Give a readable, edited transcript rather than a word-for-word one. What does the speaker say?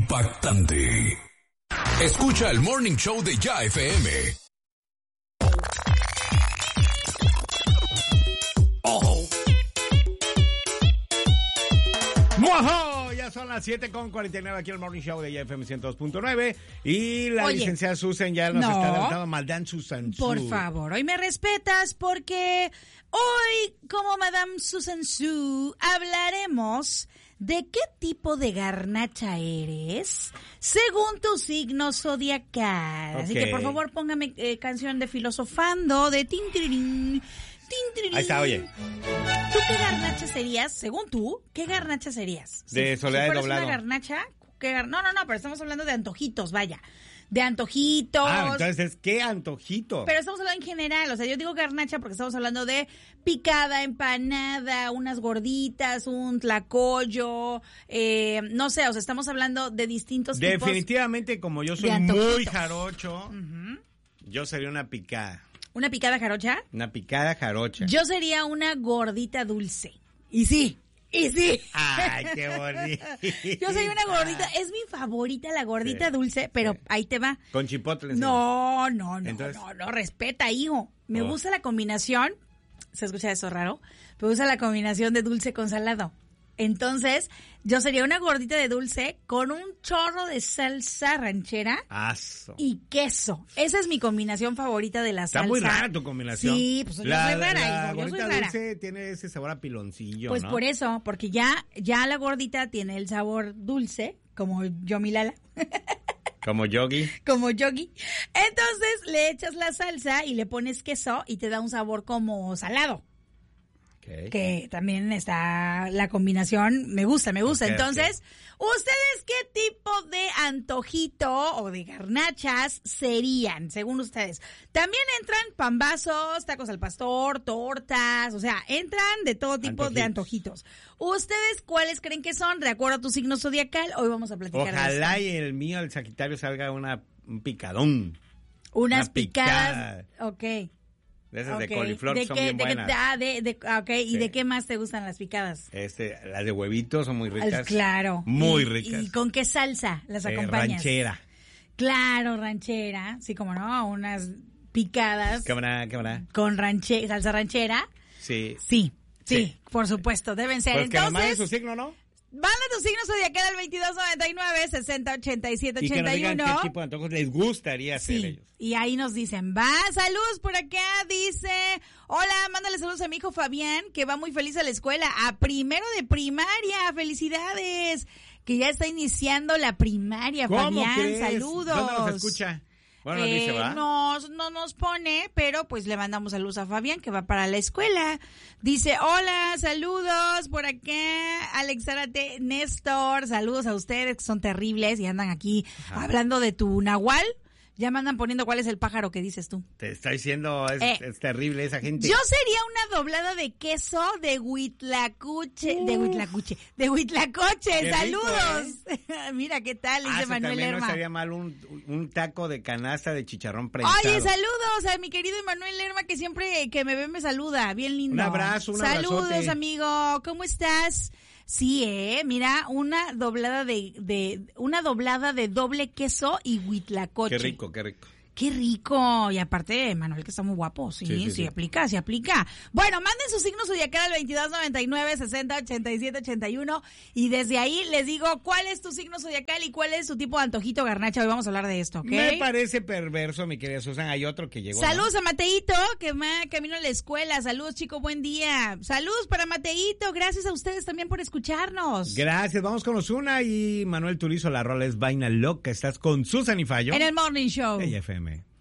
impactante. Escucha el Morning Show de Ya FM. ¡Ojo! ¡Mojo! Ya son las 7:49 aquí el Morning Show de Ya FM 102.9 y la licenciada Susan ya nos está adelantando. Madame Susan Su. Por favor, hoy me respetas porque hoy, como Madame Susan Su, hablaremos de qué tipo de garnacha eres según tu signo zodiacal. Okay. Así que por favor póngame canción de Filosofando de Tintirín. Ahí está, oye. ¿Tú qué garnacha serías, según tú, qué garnacha serías? De Soledad de Doblado. ¿Una garnacha? No, pero estamos hablando de antojitos, vaya. De antojitos. Ah, entonces, ¿qué antojito? Pero estamos hablando en general, o sea, yo digo garnacha porque estamos hablando de picada, empanada, unas gorditas, un tlacoyo, no sé, o sea, estamos hablando de distintos tipos. Definitivamente, como yo soy muy jarocho, yo sería una picada. ¿Una picada jarocha? Una picada jarocha. Yo sería una gordita dulce. Y sí. Ay, qué bonito. Yo soy una gordita, es mi favorita la gordita dulce, pero ahí te va. Con chipotle. No, respeta, hijo. Me gusta la combinación, se escucha eso raro, me gusta la combinación de dulce con salado. Entonces, yo sería una gordita de dulce con un chorro de salsa ranchera y queso. Esa es mi combinación favorita de la salsa. Está muy rara tu combinación. Sí, pues yo soy rara, hijo, yo soy rara. Dulce tiene ese sabor a piloncillo, pues ¿no? por eso, porque ya la gordita tiene el sabor dulce, como yo mi Lala. Como Yogi. Entonces, le echas la salsa y le pones queso y te da un sabor como salado. Que también está la combinación, me gusta. Entonces, ¿ustedes qué tipo de antojito o de garnachas serían, según ustedes? También entran pambazos, tacos al pastor, tortas, o sea, entran de todo tipo de antojitos. ¿Ustedes cuáles creen que son, de acuerdo a tu signo zodiacal? Hoy vamos a platicar de esto. Ojalá y el mío, el Sagitario, salga un picadón. Unas picadas. Ok. De esas de coliflor son bien buenas. ¿Y de qué más te gustan las picadas? Las de huevitos son muy ricas. Claro. Muy ricas. ¿Y con qué salsa las acompañas? Ranchera. Claro, ranchera. Sí, como no, unas picadas. Cámara. Con salsa ranchera. Sí, por supuesto, deben ser. Pues entonces, que me mande su signo, ¿no? Manda tu signo zodiacal al 2299-608781. Y que nos digan qué tipo de antojos les gustaría hacer ellos. Y ahí nos dicen, saludos por acá, dice, hola, mándale saludos a mi hijo Fabián, que va muy feliz a la escuela, a primero de primaria, felicidades, que ya está iniciando la primaria, ¿Cómo Fabián, crees? saludos. ¿Dónde nos escucha? Bueno, dice, ¿va? No nos pone, pero pues le mandamos saludos a Fabián, que va para la escuela. Dice, hola, saludos por acá, Alex Zárate, Néstor, saludos a ustedes que son terribles y andan aquí hablando de tu nahual. Ya me andan poniendo cuál es el pájaro que dices tú. Te está diciendo, es terrible esa gente. Yo sería una doblada de queso de Huitlacoche. ¡Saludos! Mira, ¿qué tal? Dice Manuel Lerma. No estaría mal un taco de canasta de chicharrón prensado. Oye, saludos a mi querido Manuel Lerma, que siempre que me ve me saluda. Bien lindo. Un abrazo, Saludos, abrazote. amigo. ¿Cómo estás? Sí, mira, una doblada de doble queso y huitlacoche. Qué rico. Qué rico. Y aparte, Manuel, que está muy guapo. Sí, aplica. Bueno, manden su signo zodiacal al 2299-608781. Y desde ahí les digo cuál es tu signo zodiacal y cuál es tu tipo de antojito garnacha. Hoy vamos a hablar de esto, ¿ok? Me parece perverso, mi querida Susan. Hay otro que llegó. Saludos a Mateito, que va camino a la escuela. Saludos, chico, buen día. Saludos para Mateito. Gracias a ustedes también por escucharnos. Gracias. Vamos con Ozuna y Manuel Turizo. La rola es Vaina Loca. Estás con Susan y Fallo. En el Morning Show. De FM.